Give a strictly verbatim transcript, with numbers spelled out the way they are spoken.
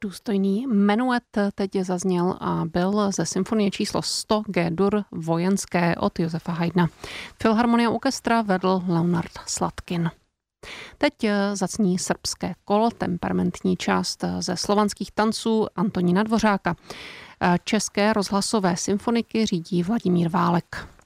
Důstojný menuet teď zazněl a byl ze symfonie číslo sto G-dur vojenské od Josefa Haydna. Filharmonia orchestra vedl Leonard Slatkin. Teď zacní srbské kolo, temperamentní část ze slovanských tanců Antonína Dvořáka. České rozhlasové symfoniky řídí Vladimír Válek.